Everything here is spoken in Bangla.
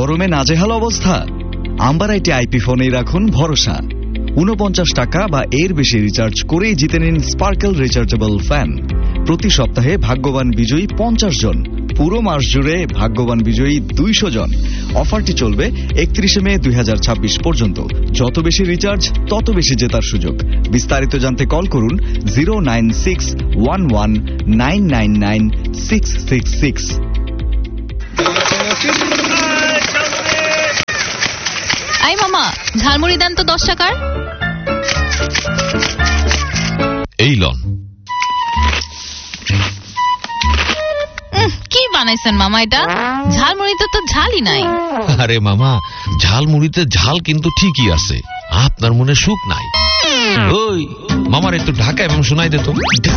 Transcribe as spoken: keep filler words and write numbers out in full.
গরমে নাজেহাল অবস্থা? আম্বার আইটি আইপি ফোনেই রাখুন ভরসা। উনপঞ্চাশ টাকা বা এর বেশি রিচার্জ করেই জিতে নিন স্পার্কেল রিচার্জেবল ফ্যান। প্রতি সপ্তাহে ভাগ্যবান বিজয়ী পঞ্চাশ জন, পুরো মাস জুড়ে ভাগ্যবান বিজয়ী দুইশো জন। অফারটি চলবে একত্রিশে মে দুই হাজার ছাব্বিশ পর্যন্ত। যত বেশি রিচার্জ তত বেশি জেতার সুযোগ। বিস্তারিত জানতে কল করুন zero nine six one one nine nine nine six six six. I মামা, ঝালমুড়ি দেন তো দশ টাকার। এই লন। কি বানাইছেন মামা এটা? ঝালমুড়িতে তো ঝালই নাই। আরে মামা, ঝালমুড়িতে ঝাল কিন্তু ঠিকই আছে, আপনার মনে সুখ নাই। ওই মামার একটু ঢাকা এবং শোনাই দে তো।